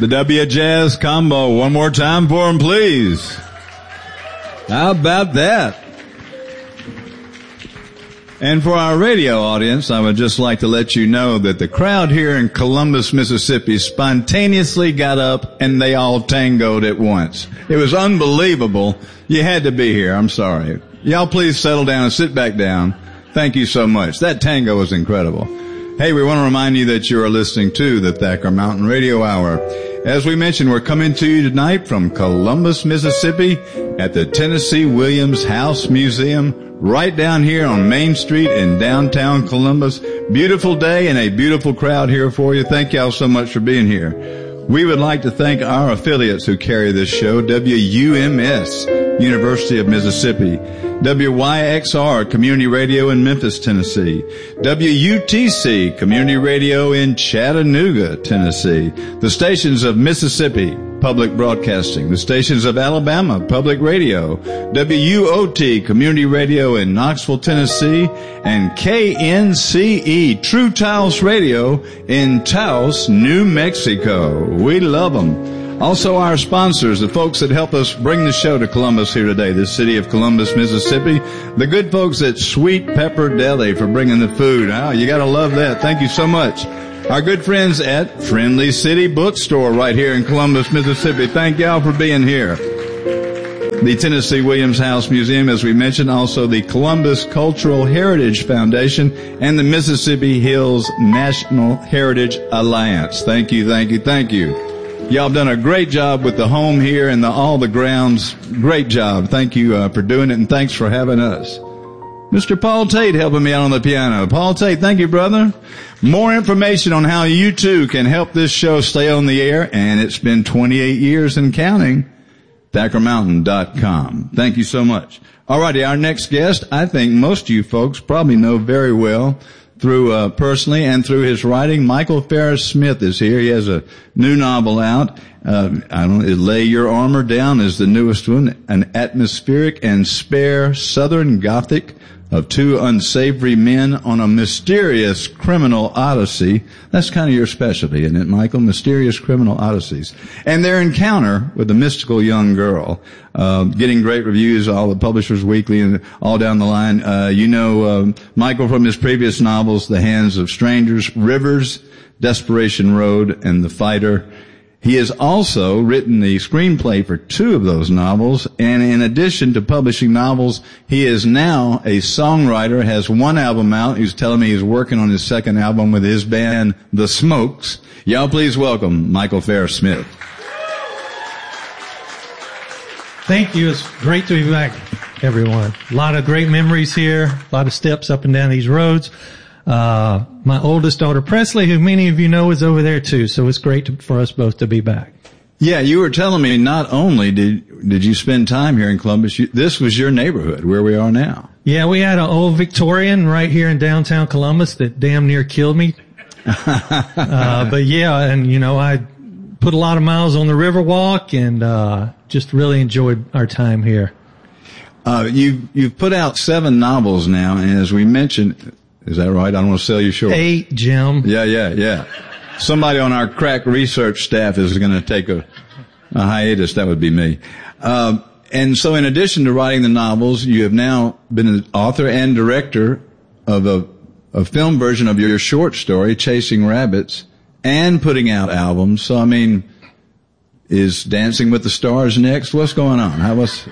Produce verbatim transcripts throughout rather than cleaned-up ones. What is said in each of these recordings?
The W Jazz Combo. One more time for them, please. How about that? And for our radio audience, I would just like to let you know that the crowd here in Columbus, Mississippi spontaneously got up and they all tangoed at once. It was unbelievable. You had to be here. I'm sorry. Y'all please settle down and sit back down. Thank you so much. That tango was incredible. Hey, we want to remind you that you are listening to the Thacker Mountain Radio Hour. As we mentioned, we're coming to you tonight from Columbus, Mississippi at the Tennessee Williams House Museum right down here on Main Street in downtown Columbus. Beautiful day and a beautiful crowd here for you. Thank y'all so much for being here. We would like to thank our affiliates who carry this show, W U M S, University of Mississippi, W Y X R, Community Radio in Memphis, Tennessee, W U T C, Community Radio in Chattanooga, Tennessee, the stations of Mississippi Public Broadcasting, the stations of Alabama Public Radio, W U O T, Community Radio in Knoxville, Tennessee, and K N C E, True Taos Radio in Taos, New Mexico. We love them. Also our sponsors, the folks that help us bring the show to Columbus here today, the city of Columbus, Mississippi. The good folks at Sweet Pepper Deli for bringing the food. Oh, you gotta love that. Thank you so much. Our good friends at Friendly City Bookstore right here in Columbus, Mississippi. Thank y'all for being here. The Tennessee Williams House Museum, as we mentioned, also the Columbus Cultural Heritage Foundation and the Mississippi Hills National Heritage Alliance. Thank you, thank you, thank you. Y'all have done a great job with the home here and the, all the grounds. Great job. Thank you uh, for doing it, and thanks for having us. Mister Paul Tate helping me out on the piano. Paul Tate, thank you, brother. More information on how you, too, can help this show stay on the air, and it's been twenty-eight years and counting, Thacker Mountain dot com. Thank you so much. All righty, our next guest, I think most of you folks probably know very well through uh, personally and through his writing. Michael Farris Smith is here. He has a new novel out. Uh, I don't know, Lay Your Armor Down is the newest one. An atmospheric and spare Southern Gothic of two unsavory men on a mysterious criminal odyssey. That's kind of your specialty, isn't it, Michael? Mysterious criminal odysseys. And their encounter with a mystical young girl. Uh, getting great reviews, all the Publishers Weekly and all down the line. Uh, you know, uh, Michael from his previous novels, The Hands of Strangers, Rivers, Desperation Road, and The Fighter. He has also written the screenplay for two of those novels, and in addition to publishing novels, he is now a songwriter, has one album out. He's telling me he's working on his second album with his band, The Smokes. Y'all please welcome Michael Farris Smith. Thank you. It's great to be back, everyone. A lot of great memories here, a lot of steps up and down these roads. Uh, my oldest daughter, Presley, who many of you know, is over there too, so it's great to, for us both to be back. Yeah, you were telling me not only did did you spend time here in Columbus, you, this was your neighborhood where we are now. Yeah, we had an old Victorian right here in downtown Columbus that damn near killed me. uh, but yeah, and you know, I put a lot of miles on the Riverwalk and uh just really enjoyed our time here. Uh, you, you've put out seven novels now, and as we mentioned, is that right? I don't want to sell you short. Eight, Jim. Yeah, yeah, yeah. Somebody on our crack research staff is going to take a, a hiatus. That would be me. Um, and so in addition to writing the novels, you have now been an author and director of a, a film version of your short story, Chasing Rabbits, and putting out albums. So, I mean, is Dancing with the Stars next? What's going on? How was...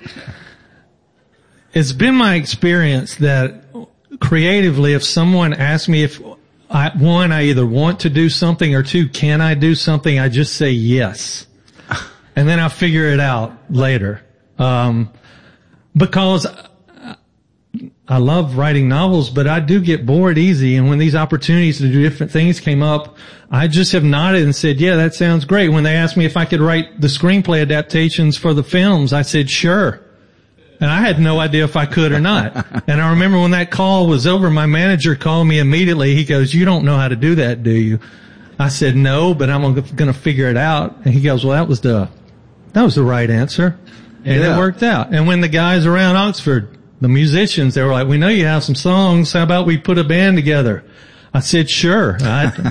It's been my experience that creatively, if someone asks me if I, one, I either want to do something, or two, can I do something, I just say yes. And then I'll figure it out later. Um, because I love writing novels, but I do get bored easy. And when these opportunities to do different things came up, I just have nodded and said, yeah, that sounds great. When they asked me if I could write the screenplay adaptations for the films, I said, sure. And I had no idea if I could or not. And I remember when that call was over, my manager called me immediately. He goes, you don't know how to do that, do you? I said, no, but I'm going to figure it out. And he goes, well, that was the, that was the right answer. And yeah. It worked out. And when the guys around Oxford, the musicians, they were like, we know you have some songs. How about we put a band together? I said, sure. I,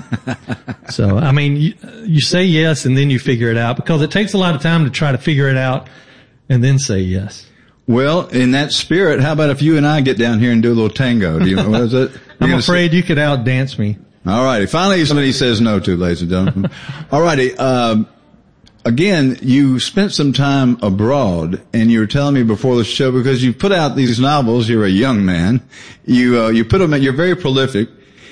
so, I mean, you, you say yes and then you figure it out, because it takes a lot of time to try to figure it out and then say yes. Well, in that spirit, how about if you and I get down here and do a little tango? Do you know what is it? I'm afraid say? You could outdance me. All righty. Finally, somebody says no to, ladies and gentlemen. All righty. Um, again, you spent some time abroad, and you were telling me before the show, because you put out these novels. You're a young man. You uh, you put them. You're very prolific,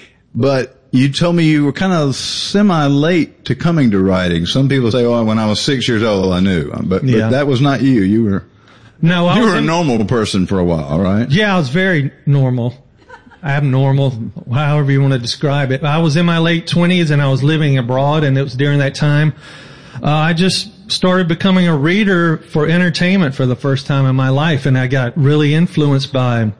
but you told me you were kind of semi-late to coming to writing. Some people say, "Oh, when I was six years old, I knew," but, yeah. but that was not you. You were no, I you was were a in, normal person for a while, right? Yeah, I was very normal. Abnormal, however you want to describe it. I was in my late twenties and I was living abroad, and it was during that time uh, I just started becoming a reader for entertainment for the first time in my life, and I got really influenced by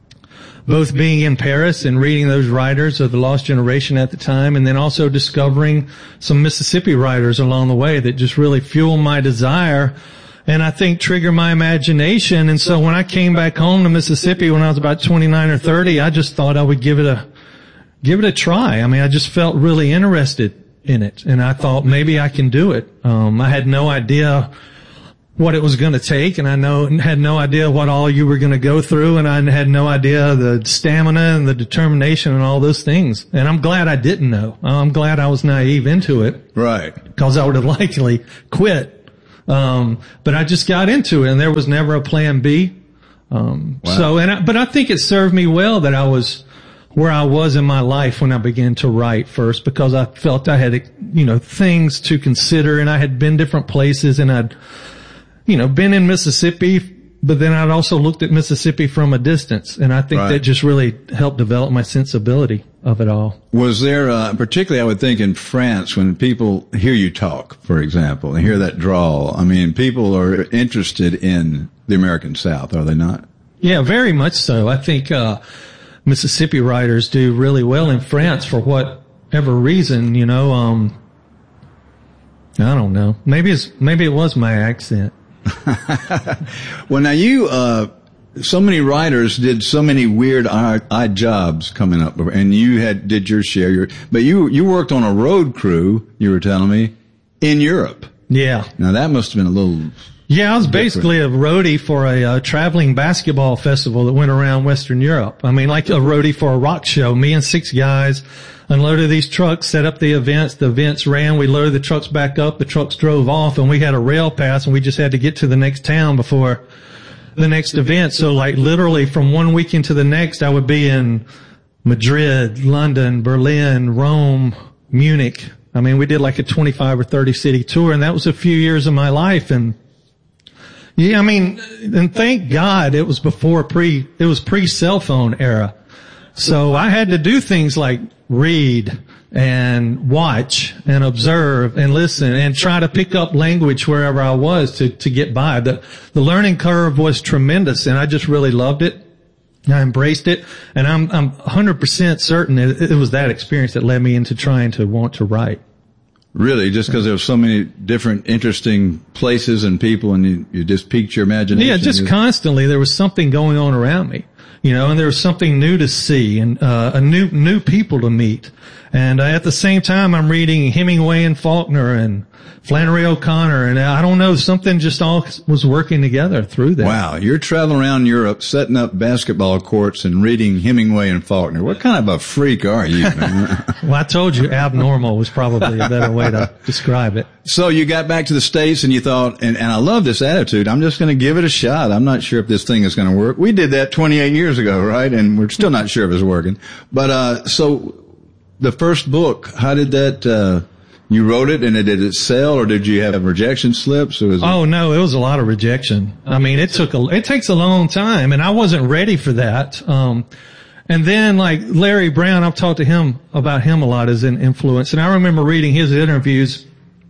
both being in Paris and reading those writers of the Lost Generation at the time, and then also discovering some Mississippi writers along the way that just really fueled my desire, and I think trigger my imagination. And so when I came back home to Mississippi when I was about twenty-nine or thirty, I just thought I would give it a, give it a try. I mean, I just felt really interested in it, and I thought maybe I can do it. Um, I had no idea what it was going to take, and I know, had no idea what all you were going to go through, and I had no idea the stamina and the determination and all those things. And I'm glad I didn't know. I'm glad I was naive into it. Right. Because I would have likely quit. Um, but I just got into it, and there was never a plan B. Um, wow. so, and I, but I think it served me well that I was where I was in my life when I began to write first, because I felt I had, you know, things to consider, and I had been different places, and I'd, you know, been in Mississippi, but then I'd also looked at Mississippi from a distance, and I think right. that just really helped develop my sensibility of it all. Was there, uh, particularly I would think in France, when people hear you talk, for example, and hear that drawl, I mean, people are interested in the American South, are they not? Yeah, very much so. I think, uh, Mississippi writers do really well in France for whatever reason, you know, um, I don't know. Maybe it's, maybe it was my accent. Well, now you, uh, so many writers did so many weird odd, odd jobs coming up, and you had, did your share, your, but you, you worked on a road crew, you were telling me, in Europe. Yeah. Now that must have been a little Yeah, I was basically a roadie for a uh, traveling basketball festival that went around Western Europe. I mean, like a roadie for a rock show. Me and six guys unloaded these trucks, set up the events. The events ran. We loaded the trucks back up. The trucks drove off, and we had a rail pass, and we just had to get to the next town before the next event. So, like, literally from one weekend to the next, I would be in Madrid, London, Berlin, Rome, Munich. I mean, we did like a twenty-five or thirty city tour, and that was a few years of my life. And yeah, I mean, and thank God it was before pre, it was pre-cell phone era. So I had to do things like read and watch and observe and listen and try to pick up language wherever I was to, to get by. The, the learning curve was tremendous, and I just really loved it. I embraced it, and I'm, I'm one hundred percent certain it, it was that experience that led me into trying to want to write. Really? Just because there were so many different interesting places and people, and you, you just piqued your imagination? Yeah, just constantly there was something going on around me, you know, and there was something new to see and uh, a new new people to meet. And uh, at the same time, I'm reading Hemingway and Faulkner and Flannery O'Connor, and I don't know, something just all was working together through that. Wow, you're traveling around Europe, setting up basketball courts and reading Hemingway and Faulkner. What kind of a freak are you, man? Well, I told you abnormal was probably a better way to describe it. So you got back to the States and you thought, and, and I love this attitude, I'm just going to give it a shot. I'm not sure if this thing is going to work. We did that twenty-eight years ago, right? And we're still not sure if it's working. But, uh, so the first book, how did that, uh, you wrote it, and did it sell, or did you have rejection slips? Or was it- oh no, it was a lot of rejection. I mean, it took a, it takes a long time, and I wasn't ready for that. Um, and then like Larry Brown, I've talked to him about him a lot as an influence, and I remember reading his interviews,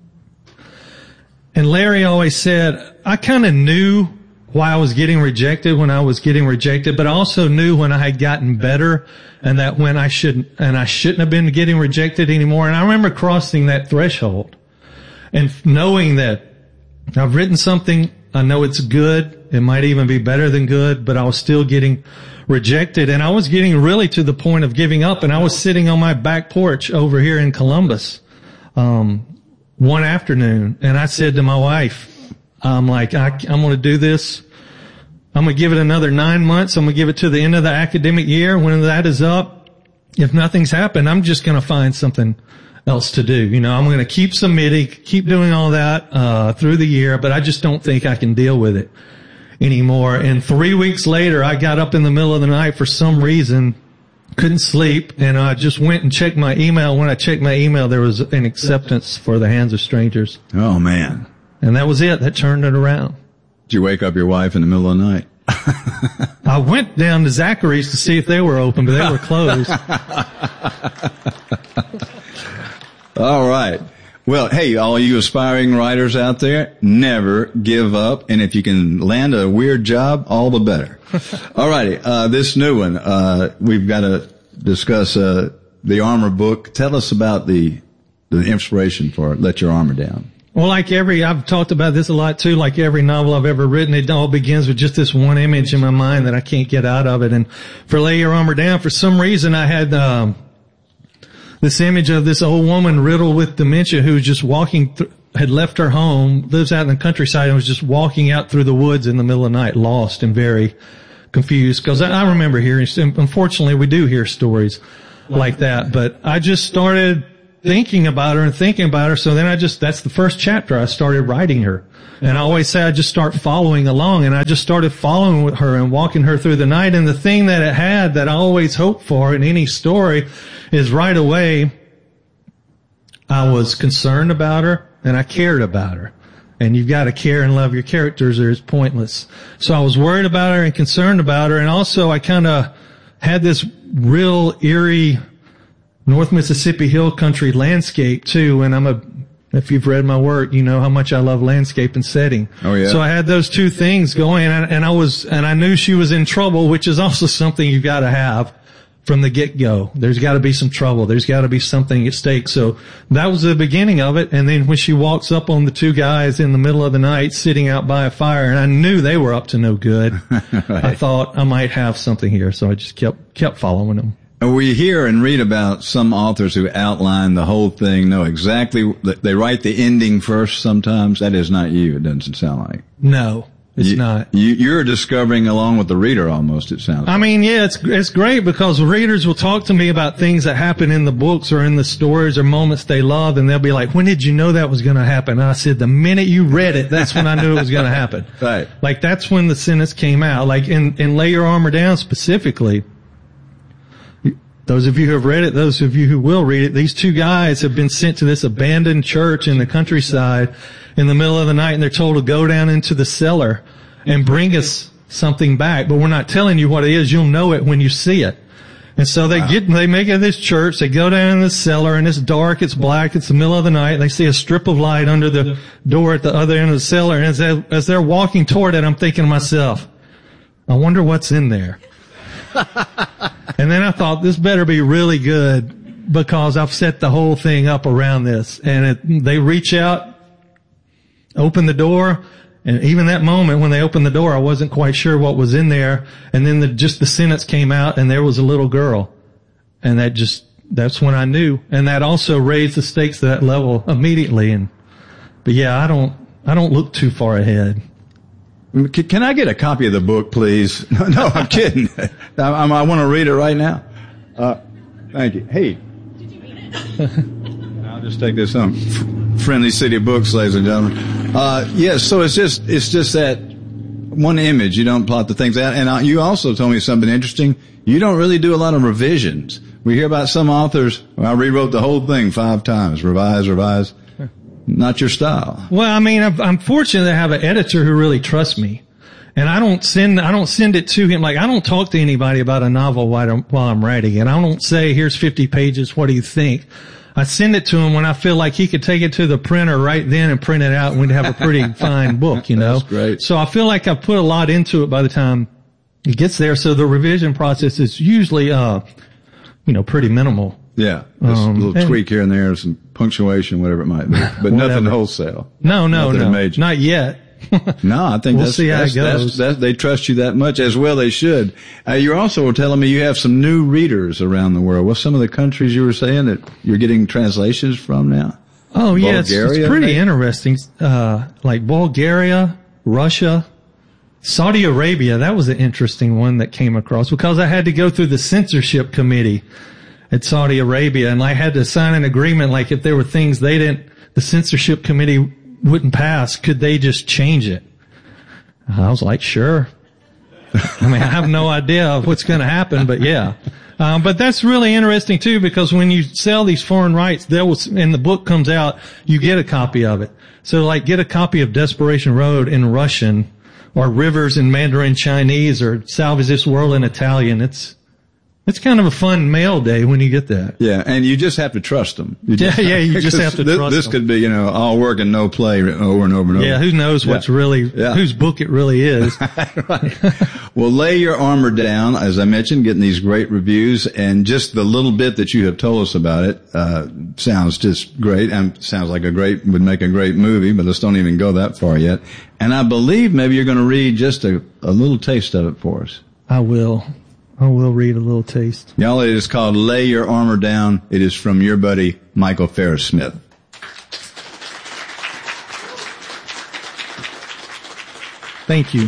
and Larry always said, I kind of knew why I was getting rejected when I was getting rejected, but I also knew when I had gotten better, and that when I shouldn't, and I shouldn't have been getting rejected anymore. And I remember crossing that threshold and knowing that I've written something I know it's good. It might even be better than good, but I was still getting rejected. And I was getting really to the point of giving up. And I was sitting on my back porch over here in Columbus, um, one afternoon. And I said to my wife, I'm like, I, I'm going to do this. I'm going to give it another nine months. I'm going to give it to the end of the academic year. When that is up, if nothing's happened, I'm just going to find something else to do. You know, I'm going to keep submitting, keep doing all that, uh, through the year, but I just don't think I can deal with it anymore. And three weeks later, I got up in the middle of the night for some reason, couldn't sleep, and I just went and checked my email. When I checked my email, there was an acceptance for The Hands of Strangers. Oh, man. And that was it. That turned it around. Did you wake up your wife in the middle of the night? I went down to Zachary's to see if they were open, but they were closed. All right. Well, hey, all you aspiring writers out there, never give up. And if you can land a weird job, all the better. All righty. Uh, this new one, uh, we've got to discuss, uh, the Armor book. Tell us about the, the inspiration for it. Let Your Armor Down. Well, like every, I've talked about this a lot too, like every novel I've ever written, it all begins with just this one image in my mind that I can't get out of it. And for Lay Your Armor Down, for some reason I had, um, this image of this old woman riddled with dementia who was just walking, th- had left her home, lives out in the countryside, and was just walking out through the woods in the middle of the night, lost and very confused. Because I, I remember hearing, unfortunately we do hear stories like that, but I just started thinking about her and thinking about her. So then I just, that's the first chapter. I started writing her. And I always say I just start following along, and I just started following with her and walking her through the night. And the thing that it had that I always hope for in any story is right away I was concerned about her and I cared about her. And you've got to care and love your characters or it's pointless. So I was worried about her and concerned about her. And also I kind of had this real eerie North Mississippi hill country landscape too, and I'm a, if you've read my work, you know how much I love landscape and setting. Oh yeah. So I had those two things going, and, and I was, and I knew she was in trouble, which is also something you've got to have from the get-go. There's got to be some trouble. There's got to be something at stake. So that was the beginning of it, and then when she walks up on the two guys in the middle of the night sitting out by a fire, and I knew they were up to no good, right. I thought I might have something here, so I just kept, kept following them. We hear and read about some authors who outline the whole thing, know exactly, they write the ending first sometimes. That is not you, it doesn't sound like. No, it's you, not. You, you're discovering along with the reader almost, it sounds like. I mean, yeah, it's, it's great because readers will talk to me about things that happen in the books or in the stories or moments they love, and they'll be like, when did you know that was going to happen? And I said, the minute you read it, that's when I knew it was going to happen. Right. Like, that's when the sentence came out. Like, in, in Lay Your Armor Down specifically, those of you who have read it, those of you who will read it, these two guys have been sent to this abandoned church in the countryside in the middle of the night, and they're told to go down into the cellar and bring us something back. But we're not telling you what it is. You'll know it when you see it. And so they wow. get, they make it to this church, they go down in the cellar, and it's dark, it's black, it's the middle of the night, and they see a strip of light under the door at the other end of the cellar, and as, they, as they're walking toward it, I'm thinking to myself, I wonder what's in there. And then I thought, this better be really good because I've set the whole thing up around this. And it, they reach out, open the door, and even that moment when they opened the door, I wasn't quite sure what was in there. And then the, just the sentence came out, and there was a little girl. And that just, that's when I knew. And that also raised the stakes to that level immediately. And, but yeah, I don't, I don't look too far ahead. Can I get a copy of the book, please? No, no I'm kidding. I, I want to read it right now. Uh, thank you. Hey. Did you read it? I'll just take this home. Friendly City Books, ladies and gentlemen. Uh, yes, so it's just, it's just that one image. You don't plot the things out. And uh, you also told me something interesting. You don't really do a lot of revisions. We hear about some authors, well, I rewrote the whole thing five times. Revise, revise. Not your style. Well, I mean, I'm, I'm fortunate to have an editor who really trusts me. And I don't send, I don't send it to him. Like, I don't talk to anybody about a novel while I'm, while I'm writing it. I don't say, here's fifty pages, what do you think? I send it to him when I feel like he could take it to the printer right then and print it out, and we'd have a pretty fine book, you know? That's great. So I feel like I've put a lot into it by the time it gets there. So the revision process is usually, uh, you know, pretty minimal. Yeah. Just Um, a little and- tweak here and there, some punctuation, whatever it might be. But nothing Whatever. wholesale. No, no, Nothing no. major. Not yet. No, I think we'll that's, see how that's, it goes. That's, that's, they trust you that much, as well they should. Uh, you're also telling me you have some new readers around the world. What's some of the countries you were saying that you're getting translations from now? Oh, yeah, it's, it's pretty maybe? interesting. Uh, like Bulgaria, Russia, Saudi Arabia. That was an interesting one that came across because I had to go through the censorship committee at Saudi Arabia, and I had to sign an agreement. Like if there were things they didn't, the censorship committee wouldn't pass, could they just change it? I was like, sure. I mean, I have no idea what's going to happen, but yeah. Um, but that's really interesting too, because when you sell these foreign rights, there was, and the book comes out, you get a copy of it. So like get a copy of Desperation Road in Russian, or Rivers in Mandarin Chinese, or Salvage This World in Italian. It's, It's kind of a fun mail day when you get that. Yeah, and you just have to trust them. You just, yeah, yeah, you just have to this, trust this them. This could be, you know, all work and no play over and over and over. Yeah, who knows what's yeah. really, yeah. whose book it really is. Right. Well, Lay Your Armor Down, as I mentioned, getting these great reviews, and just the little bit that you have told us about it, uh, sounds just great, and sounds like a great, would make a great movie, but let's don't even go that far yet. And I believe maybe you're going to read just a, a little taste of it for us. I will. I will read a little taste. Y'all, it is called Lay Your Armor Down. It is from your buddy, Michael Farris Smith. Thank you.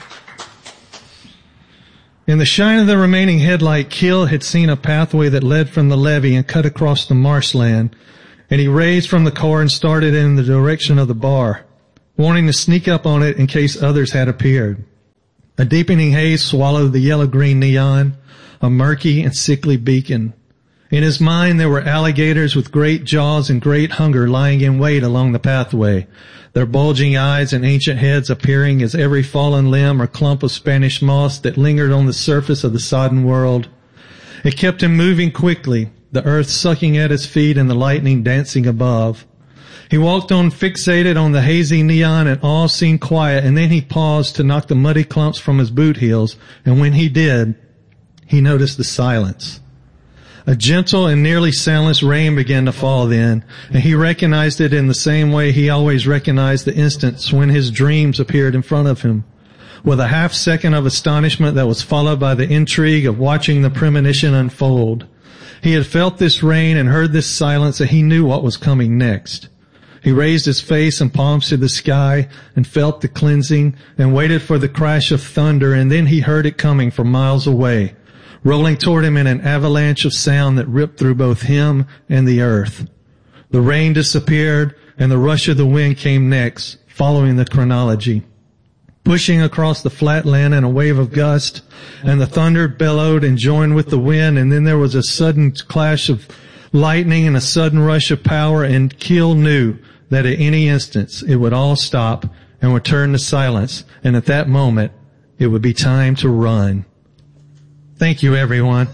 In the shine of the remaining headlight, Keel had seen a pathway that led from the levee and cut across the marshland, and he raised from the car and started in the direction of the bar, wanting to sneak up on it in case others had appeared. A deepening haze swallowed the yellow-green neon, a murky and sickly beacon. In his mind there were alligators with great jaws and great hunger lying in wait along the pathway, their bulging eyes and ancient heads appearing as every fallen limb or clump of Spanish moss that lingered on the surface of the sodden world. It kept him moving quickly, the earth sucking at his feet and the lightning dancing above. He walked on fixated on the hazy neon and all seemed quiet, and then he paused to knock the muddy clumps from his boot heels, and when he did, he noticed the silence. A gentle and nearly soundless rain began to fall then, and he recognized it in the same way he always recognized the instants when his dreams appeared in front of him, with a half second of astonishment that was followed by the intrigue of watching the premonition unfold. He had felt this rain and heard this silence, and he knew what was coming next. He raised his face and palms to the sky and felt the cleansing and waited for the crash of thunder, and then he heard it coming from miles away, rolling toward him in an avalanche of sound that ripped through both him and the earth. The rain disappeared and the rush of the wind came next, following the chronology. Pushing across the flat land in a wave of gust, and the thunder bellowed and joined with the wind, and then there was a sudden clash of lightning and a sudden rush of power, and Keel knew that at any instant it would all stop and would turn to silence, and at that moment it would be time to run. Thank you, everyone.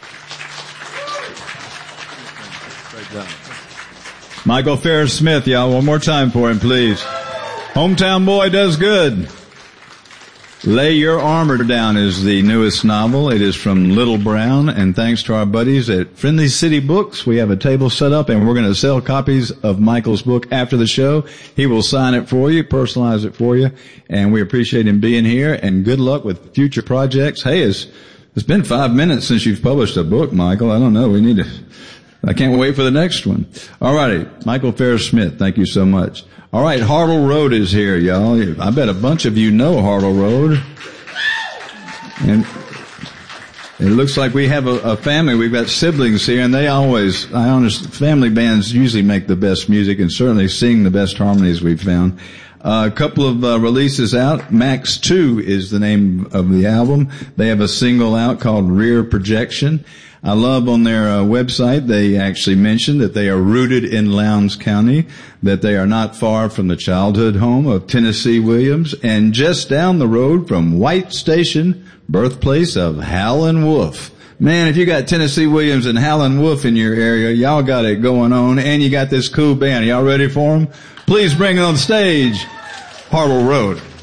Michael Farris Smith, y'all, one more time for him, please. Hometown Boy does good. Lay Your Armor Down is the newest novel. It is from Little Brown, and thanks to our buddies at Friendly City Books, we have a table set up, and we're going to sell copies of Michael's book after the show. He will sign it for you, personalize it for you, and we appreciate him being here, and good luck with future projects. Hey, it's, it's been five minutes since you've published a book, Michael. I don't know. We need to, I can't wait for the next one. All righty. Michael Farris Smith, thank you so much. All right, Hartle Road is here, y'all. I bet a bunch of you know Hartle Road. And it looks like we have a, a family. We've got siblings here, and they always, I understand, family bands usually make the best music and certainly sing the best harmonies we've found. Uh, a couple of uh, releases out. Max two is the name of the album. They have a single out called Rear Projection. I love on their uh, website, they actually mention that they are rooted in Lowndes County, that they are not far from the childhood home of Tennessee Williams, and just down the road from White Station, birthplace of Howlin' Wolf. Man, if you got Tennessee Williams and Howlin' Wolf in your area, y'all got it going on, and you got this cool band. Y'all ready for them? Please bring it on stage, Hartle Road.